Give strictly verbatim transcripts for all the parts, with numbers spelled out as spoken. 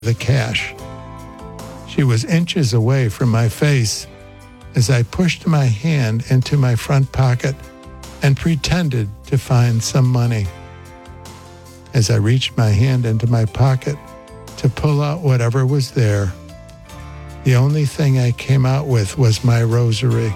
the cash. She was inches away from my face as I pushed my hand into my front pocket and pretended to find some money. As I reached my hand into my pocket to pull out whatever was there, the only thing I came out with was my rosary.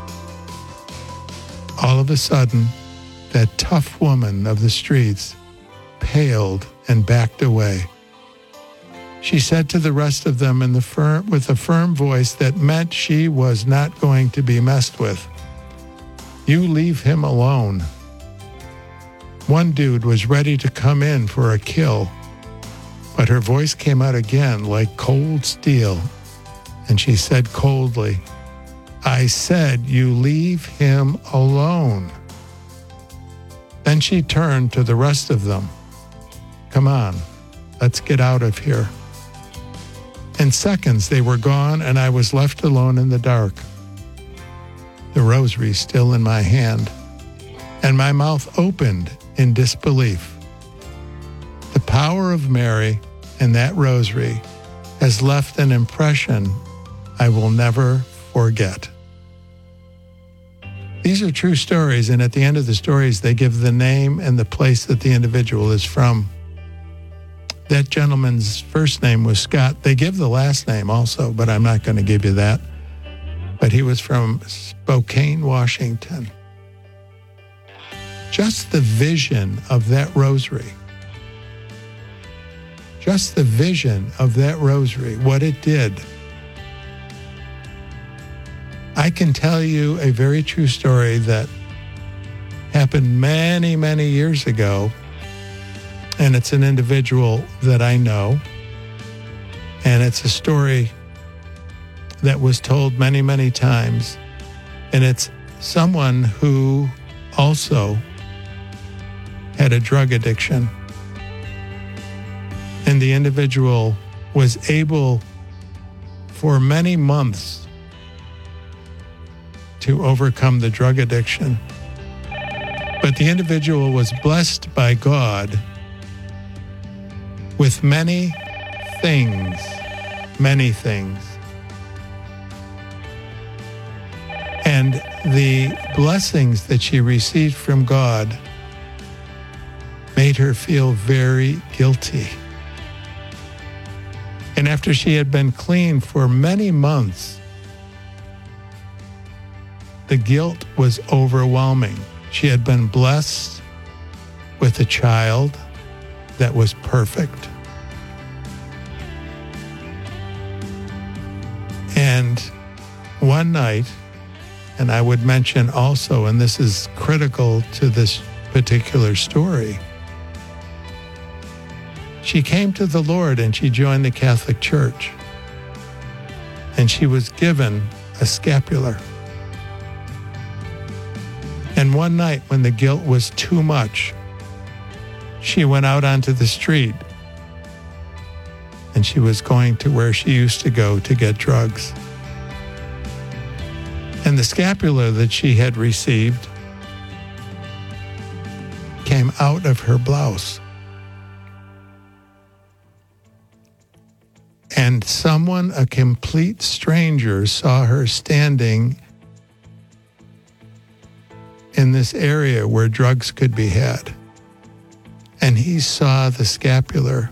All of a sudden, that tough woman of the streets paled and backed away. She said to the rest of them in the firm, with a firm voice that meant she was not going to be messed with, "You leave him alone." One dude was ready to come in for a kill, but her voice came out again like cold steel, and she said coldly, "I said you leave him alone." Then she turned to the rest of them. "Come on, let's get out of here." In seconds, they were gone, and I was left alone in the dark, the rosary still in my hand, and my mouth opened in disbelief. The power of Mary and that rosary has left an impression I will never forget. These are true stories, and at the end of the stories, they give the name and the place that the individual is from. That gentleman's first name was Scott. They give the last name also, but I'm not going to give you that. But he was from Spokane, Washington. Just the vision of that rosary, just the vision of that rosary, what it did. I can tell you a very true story that happened many, many years ago. And it's an individual that I know. And it's a story that was told many, many times. And it's someone who also had a drug addiction. And the individual was able for many months to overcome the drug addiction. But the individual was blessed by God with many things, many things. And the blessings that she received from God made her feel very guilty. And after she had been clean for many months, the guilt was overwhelming. She had been blessed with a child that was perfect. And one night, and I would mention also, and this is critical to this particular story, she came to the Lord and she joined the Catholic Church. And she was given a scapular. And one night when the guilt was too much, she went out onto the street and she was going to where she used to go to get drugs. And the scapular that she had received came out of her blouse. And someone, a complete stranger, saw her standing in this area where drugs could be had. And he saw the scapular.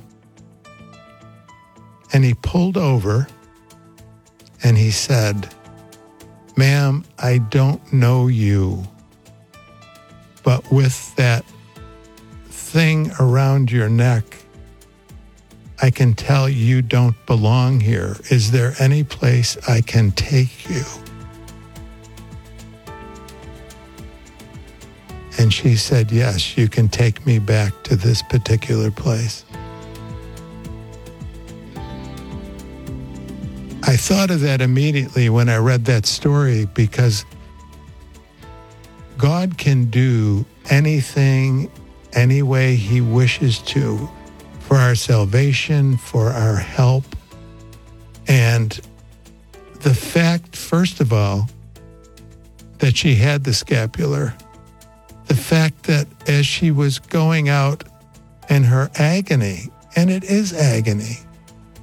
And he pulled over and he said, "Ma'am, I don't know you, but with that thing around your neck, I can tell you don't belong here. Is there any place I can take you?" And she said, "Yes, you can take me back to this particular place." I thought of that immediately when I read that story, because God can do anything, any way He wishes to, for our salvation, for our help. And the fact, first of all, that she had the scapular, the fact that as she was going out in her agony, and it is agony,